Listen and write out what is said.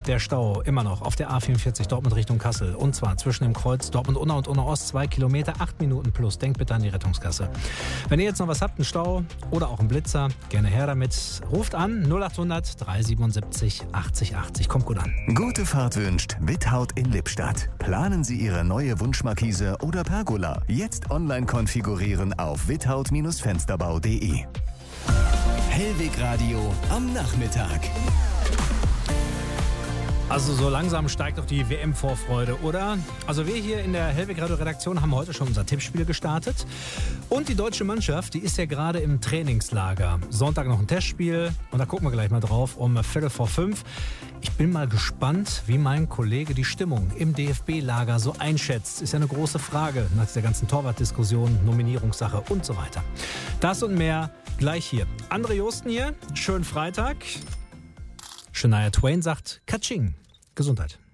der Stau immer noch auf der A44 Dortmund Richtung Kassel. Und zwar zwischen dem Kreuz Dortmund-Unna und Unna-Ost 2 Kilometer, 8 Minuten plus. Denkt bitte an die Rettungskasse. Wenn ihr jetzt noch was habt, einen Stau oder auch einen Blitzer, gerne her damit. Ruft an 0800 377 80 80. Kommt gut an. Gute Fahrt wünscht Without in Lippstadt. Planen Sie Ihre neue Wunschmarkise oder Pergola. Jetzt online konfigurieren auf without-fensterbau.de. Hellweg Radio am Nachmittag. Also so langsam steigt doch die WM-Vorfreude, oder? Also wir hier in der Hellweg Radio Redaktion haben heute schon unser Tippspiel gestartet. Und die deutsche Mannschaft, die ist ja gerade im Trainingslager. Sonntag noch ein Testspiel und da gucken wir gleich mal drauf um 4:45. Ich bin mal gespannt, wie mein Kollege die Stimmung im DFB-Lager so einschätzt. Ist ja eine große Frage nach der ganzen Torwartdiskussion, Nominierungssache und so weiter. Das und mehr gleich hier. André Josten hier, schönen Freitag. Shania Twain sagt Katsching. Gesundheit.